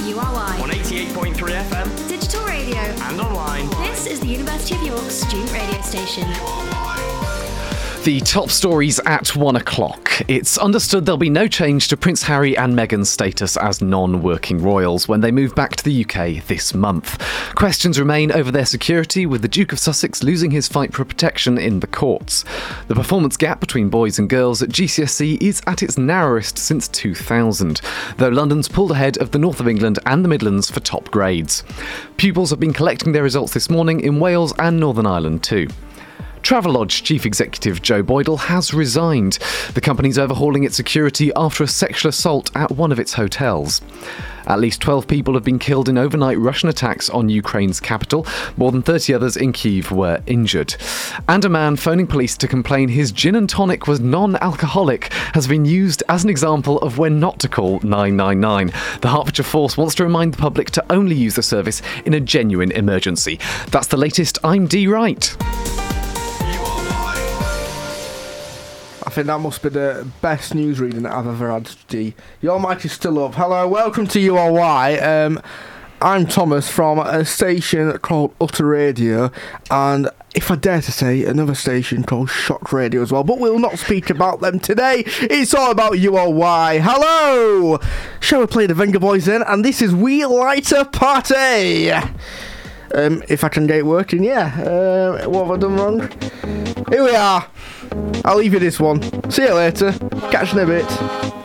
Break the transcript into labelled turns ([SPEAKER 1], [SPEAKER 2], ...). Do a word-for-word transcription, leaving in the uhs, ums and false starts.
[SPEAKER 1] U R Y.
[SPEAKER 2] On eighty-eight point three F M.
[SPEAKER 1] Digital radio.
[SPEAKER 2] And online.
[SPEAKER 1] This is the University of York student radio station.
[SPEAKER 3] The top stories at one o'clock. It's understood there'll be no change to Prince Harry and Meghan's status as non-working royals when they move back to the U K this month. Questions remain over their security, with the Duke of Sussex losing his fight for protection in the courts. The performance gap between boys and girls at G C S E is at its narrowest since two thousand, though London's pulled ahead of the North of England and the Midlands for top grades. Pupils have been collecting their results this morning in Wales and Northern Ireland too. Travelodge Chief Executive Joe Boydell has resigned. The company's overhauling its security after a sexual assault at one of its hotels. At least twelve people have been killed in overnight Russian attacks on Ukraine's capital. More than thirty others in Kyiv were injured. And a man phoning police to complain his gin and tonic was non-alcoholic has been used as an example of when not to call nine nine nine. The Hertfordshire Force wants to remind the public to only use the service in a genuine emergency. That's the latest. I'm Dee Wright.
[SPEAKER 4] I think that must be the best news reading that I've ever had, G. Your mic is still up. Hello, welcome to U R Y. Um, I'm Thomas from a station called Utter Radio, and if I dare to say, another station called Shock Radio as well, but we'll not speak about them today. It's all about U R Y. Hello! Shall we play the Venga Boys then? And this is We Light a Party! Um, if I can get it working, yeah. Uh, what have I done wrong? Here we are. I'll leave you this one. See you later. Catch you in a bit.